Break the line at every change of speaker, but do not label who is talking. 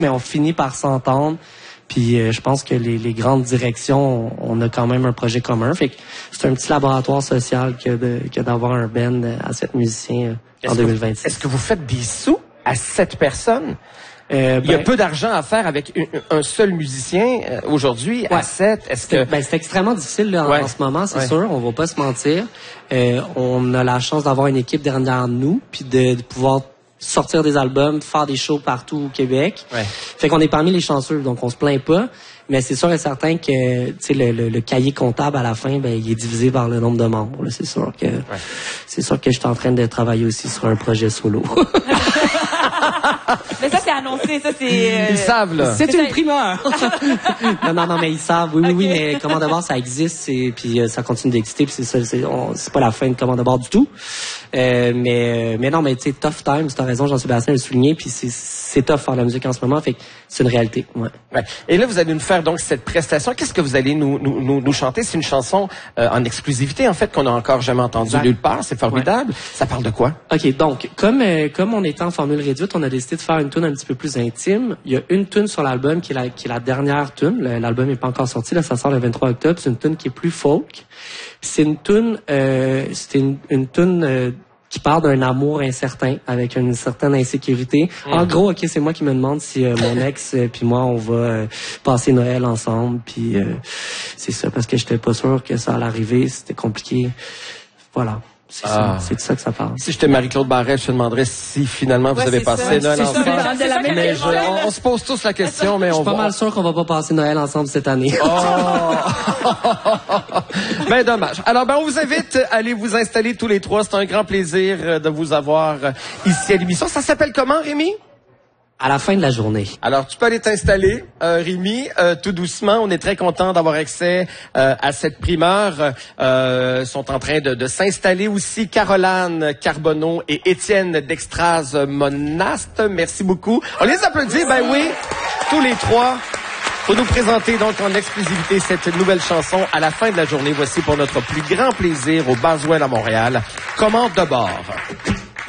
mais on finit par s'entendre. Puis je pense que les grandes directions, on a quand même un projet commun. Fait que c'est un petit laboratoire social que d'avoir un band à 7 musiciens en 2026.
Est-ce que vous faites des sous à 7 personnes? Il y a peu d'argent à faire avec un seul musicien aujourd'hui à 7. Est-ce que
c'est extrêmement difficile là, en ce moment, c'est sûr. On va pas se mentir. On a la chance d'avoir une équipe derrière nous, puis de pouvoir sortir des albums, faire des shows partout au Québec. Ouais. Fait qu'on est parmi les chanceux, donc on se plaint pas. Mais c'est sûr et certain que tu sais le cahier comptable à la fin, ben il est divisé par le nombre de membres. Là. C'est sûr que je suis en train de travailler aussi sur un projet solo.
Mais ça, c'est annoncé, ça, c'est...
Ils savent, là.
C'est une primeur! non, mais ils savent. Oui, mais Commande à bord, ça existe, puis ça continue d'exister, puis c'est pas la fin de Commande à bord du tout. Mais non, mais tu sais, tough times, t'as raison, Jean-Sébastien l'a souligné, puis c'est tough faire la musique en ce moment, fait que c'est une réalité, ouais.
Et là, vous allez nous faire donc cette prestation. Qu'est-ce que vous allez nous chanter? C'est une chanson en exclusivité, en fait, qu'on n'a encore jamais entendue nulle part. C'est formidable. Ouais. Ça parle de quoi?
OK, donc, comme on était en formule réduite, on a décidé de faire une tune un petit peu plus intime. Il y a une tune sur l'album qui est la dernière tune. L'album n'est pas encore sorti, là, ça sort le 23 octobre. C'est une tune qui est plus folk. C'est une tune, une tune qui part d'un amour incertain, avec une certaine insécurité. En gros, OK, c'est moi qui me demande si mon ex puis moi, on va passer Noël ensemble. Puis c'est ça, parce que j'étais pas sûr que ça allait arriver. C'était compliqué. Voilà. C'est de ça que ça parle.
Si j'étais Marie-Claude Barrette, je te demanderais si finalement vous avez passé Noël ensemble. Mais on se pose tous la question, mais
je suis pas mal sûr qu'on va pas passer Noël ensemble cette année.
Ben dommage. Alors on vous invite à aller vous installer tous les trois. C'est un grand plaisir de vous avoir ici à l'émission. Ça s'appelle comment, Rémi?
À la fin de la journée.
Alors, tu peux aller t'installer, Rémi, tout doucement. On est très content d'avoir accès à cette primeur. Sont en train de s'installer aussi Caroline Carbonneau et Étienne Dextraz Monaste. Merci beaucoup. On les applaudit, ben oui, tous les trois. Pour nous présenter donc en exclusivité cette nouvelle chanson à la fin de la journée. Voici pour notre plus grand plaisir au Baswell à Montréal, Commande de bord.